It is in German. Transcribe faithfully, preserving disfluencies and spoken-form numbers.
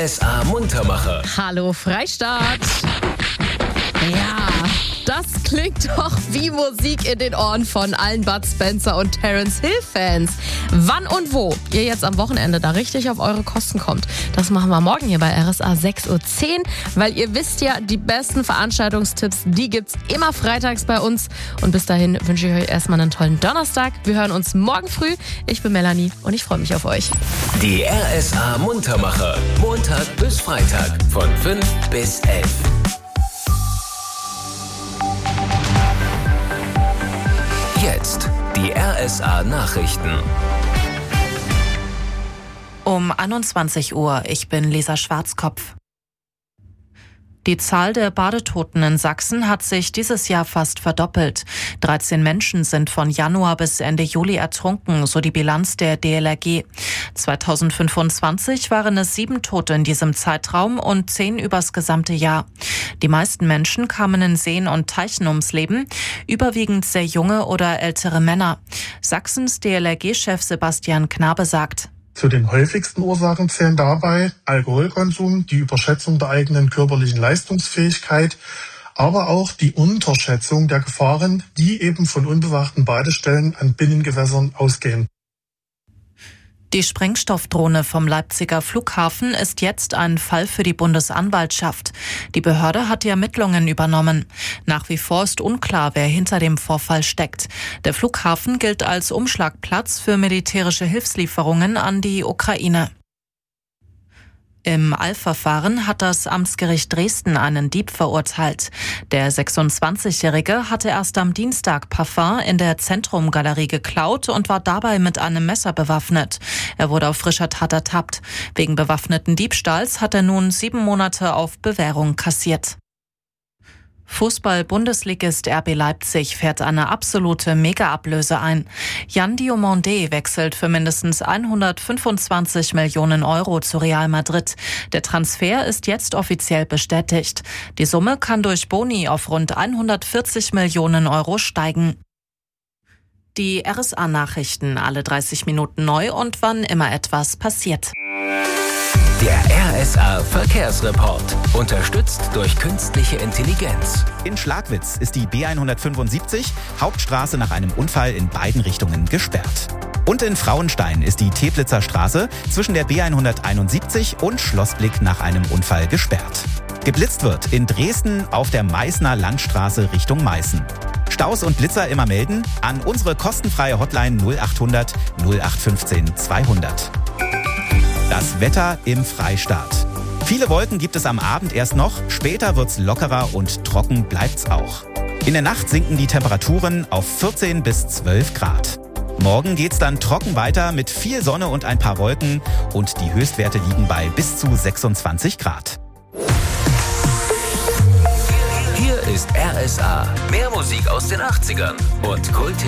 S A Muntermacher. Hallo Freistadt. Ja, das klingt doch wie Musik in den Ohren von allen Bud Spencer und Terence Hill Fans. Wann und wo ihr jetzt am Wochenende da richtig auf eure Kosten kommt, das machen wir morgen hier bei R S A sechs Uhr zehn, weil ihr wisst ja, die besten Veranstaltungstipps, die gibt's immer freitags bei uns. Und bis dahin wünsche ich euch erstmal einen tollen Donnerstag. Wir hören uns morgen früh. Ich bin Melanie und ich freue mich auf euch. Die R S A Muntermacher. Montag bis Freitag von fünf bis elf. Jetzt die R S A Nachrichten. Um einundzwanzig Uhr, ich bin Lisa Schwarzkopf. Die Zahl der Badetoten in Sachsen hat sich dieses Jahr fast verdoppelt. dreizehn Menschen sind von Januar bis Ende Juli ertrunken, so die Bilanz der D L R G. zweitausendfünfundzwanzig waren es sieben Tote in diesem Zeitraum und zehn übers gesamte Jahr. Die meisten Menschen kamen in Seen und Teichen ums Leben, überwiegend sehr junge oder ältere Männer. Sachsens D L R G-Chef Sebastian Knabe sagt: Zu den häufigsten Ursachen zählen dabei Alkoholkonsum, die Überschätzung der eigenen körperlichen Leistungsfähigkeit, aber auch die Unterschätzung der Gefahren, die eben von unbewachten Badestellen an Binnengewässern ausgehen. Die Sprengstoffdrohne vom Leipziger Flughafen ist jetzt ein Fall für die Bundesanwaltschaft. Die Behörde hat die Ermittlungen übernommen. Nach wie vor ist unklar, wer hinter dem Vorfall steckt. Der Flughafen gilt als Umschlagplatz für militärische Hilfslieferungen an die Ukraine. Im Eilverfahren hat das Amtsgericht Dresden einen Dieb verurteilt. Der sechsundzwanzigjährige hatte erst am Dienstag Parfum in der Zentrumgalerie geklaut und war dabei mit einem Messer bewaffnet. Er wurde auf frischer Tat ertappt. Wegen bewaffneten Diebstahls hat er nun sieben Monate auf Bewährung kassiert. Fußball-Bundesligist R B Leipzig fährt eine absolute Mega-Ablöse ein. Jan Diomandé wechselt für mindestens hundertfünfundzwanzig Millionen Euro zu Real Madrid. Der Transfer ist jetzt offiziell bestätigt. Die Summe kann durch Boni auf rund hundertvierzig Millionen Euro steigen. Die R S A-Nachrichten alle dreißig Minuten neu und wann immer etwas passiert. Der R S A Verkehrsreport. Unterstützt durch künstliche Intelligenz. In Schlagwitz ist die B hundertfünfundsiebzig, Hauptstraße, nach einem Unfall in beiden Richtungen gesperrt. Und in Frauenstein ist die Teplitzer Straße zwischen der B hunderteinundsiebzig und Schlossblick nach einem Unfall gesperrt. Geblitzt wird in Dresden auf der Meißner Landstraße Richtung Meißen. Staus und Blitzer immer melden an unsere kostenfreie Hotline null achthundert null acht fünfzehn zweihundert. Das Wetter im Freistaat. Viele Wolken gibt es am Abend erst noch, später wird's lockerer und trocken bleibt's auch. In der Nacht sinken die Temperaturen auf vierzehn bis zwölf Grad. Morgen geht's dann trocken weiter mit viel Sonne und ein paar Wolken und die Höchstwerte liegen bei bis zu sechsundzwanzig Grad. Hier ist R S A. Mehr Musik aus den achtzigern und Kult.